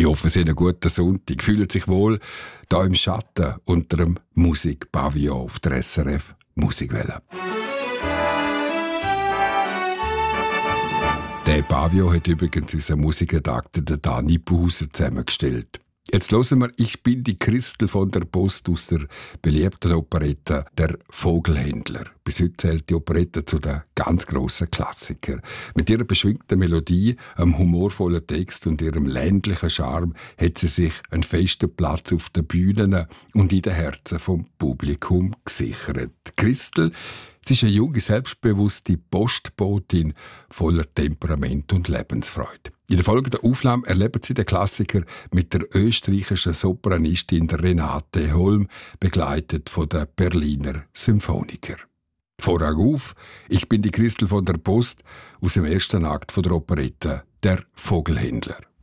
hoffe, Sie haben einen guten Sonntag. Fühlen sich wohl da im Schatten unter dem Musikpavillon auf der SRF Musikwelle. Der Pavillon hat übrigens unser Musikredakteur Dani Buser zusammengestellt. Jetzt hören wir «Ich bin die Christel von der Post» aus der beliebten Operette «Der Vogelhändler». Bis heute zählt die Operette zu den ganz grossen Klassikern. Mit ihrer beschwingten Melodie, einem humorvollen Text und ihrem ländlichen Charme hat sie sich einen festen Platz auf den Bühnen und in den Herzen vom Publikum gesichert. Christel, sie ist eine junge, selbstbewusste Postbotin voller Temperament und Lebensfreude. In der folgenden Aufnahme erleben Sie den Klassiker mit der österreichischen Sopranistin Renate Holm, begleitet von den Berliner Symphoniker. Vorhang auf, «Ich bin die Christel von der Post» aus dem ersten Akt von der Operette «Der Vogelhändler».